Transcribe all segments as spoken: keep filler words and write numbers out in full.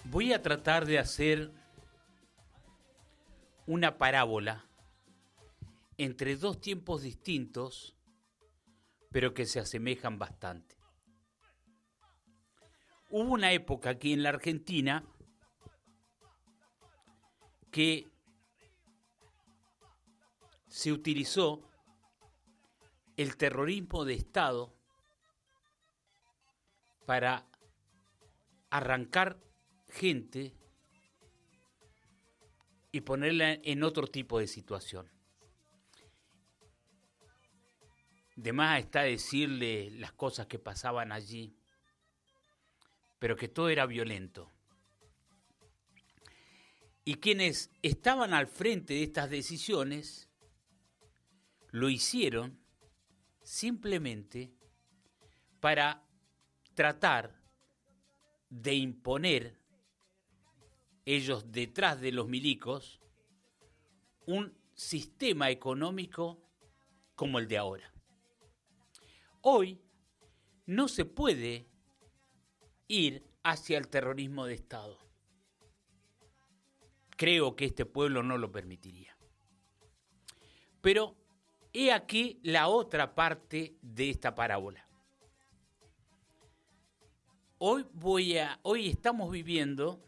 Voy a tratar de hacer una parábola entre dos tiempos distintos, pero que se asemejan bastante. Hubo una época aquí en la Argentina que se utilizó el terrorismo de Estado para arrancar gente y ponerla en otro tipo de situación. De más está decirle las cosas que pasaban allí, pero que todo era violento. Y quienes estaban al frente de estas decisiones lo hicieron simplemente para tratar de imponer, ellos detrás de los milicos, un sistema económico como el de ahora. Hoy no se puede ir hacia el terrorismo de Estado. Creo que este pueblo no lo permitiría. Pero he aquí la otra parte de esta parábola. Hoy voy a, hoy estamos viviendo,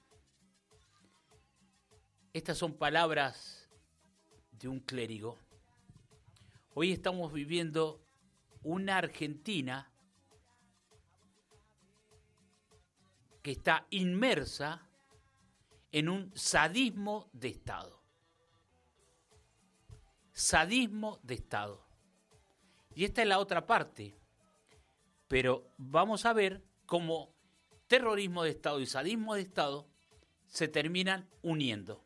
estas son palabras de un clérigo, hoy estamos viviendo una Argentina que está inmersa en un sadismo de Estado. Sadismo de Estado. Y esta es la otra parte. Pero vamos a ver cómo terrorismo de Estado y sadismo de Estado se terminan uniendo.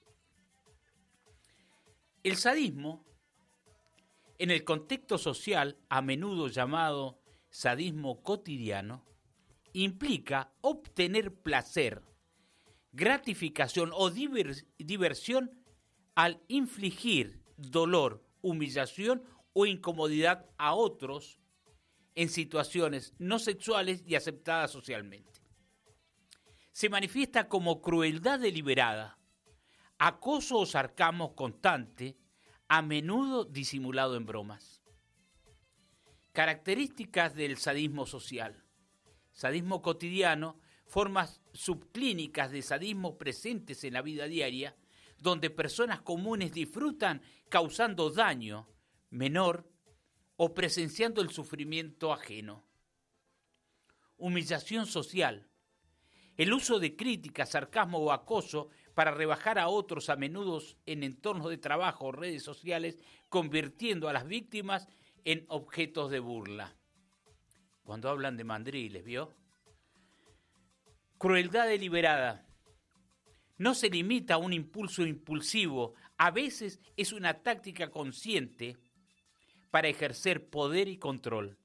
El sadismo, en el contexto social, a menudo llamado sadismo cotidiano, implica obtener placer, gratificación o diver- diversión al infligir dolor, humillación o incomodidad a otros en situaciones no sexuales y aceptadas socialmente. Se manifiesta como crueldad deliberada, acoso o sarcasmo constante, a menudo disimulado en bromas. Características del sadismo social. Sadismo cotidiano, formas subclínicas de sadismo presentes en la vida diaria, donde personas comunes disfrutan causando daño menor o presenciando el sufrimiento ajeno. Humillación social. El uso de críticas, sarcasmo o acoso para rebajar a otros, a menudo en entornos de trabajo o redes sociales, convirtiendo a las víctimas en objetos de burla. Cuando hablan de mandriles, ¿vio? Crueldad deliberada. No se limita a un impulso impulsivo, a veces es una táctica consciente para ejercer poder y control.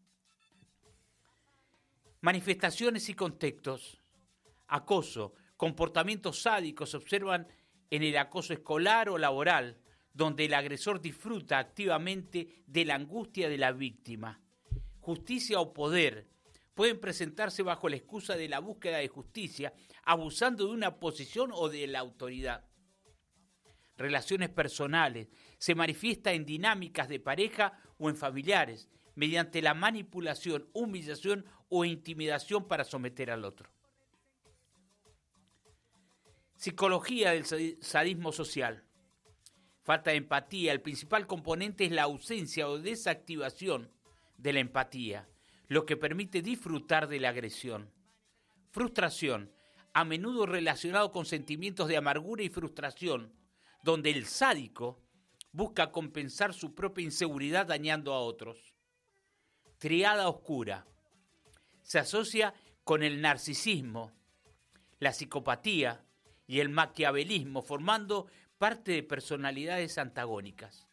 Manifestaciones y contextos. Acoso. Comportamientos sádicos se observan en el acoso escolar o laboral, donde el agresor disfruta activamente de la angustia de la víctima. Justicia o poder. Pueden presentarse bajo la excusa de la búsqueda de justicia, abusando de una posición o de la autoridad. Relaciones personales. Se manifiesta en dinámicas de pareja o en familiares, mediante la manipulación, humillación o intimidación para someter al otro. Psicología del sadismo social. Falta de empatía. El principal componente es la ausencia o desactivación de la empatía, lo que permite disfrutar de la agresión. Frustración, a menudo relacionado con sentimientos de amargura y frustración, donde el sádico busca compensar su propia inseguridad dañando a otros. Triada oscura. Se asocia con el narcisismo, la psicopatía y el maquiavelismo, formando parte de personalidades antagónicas.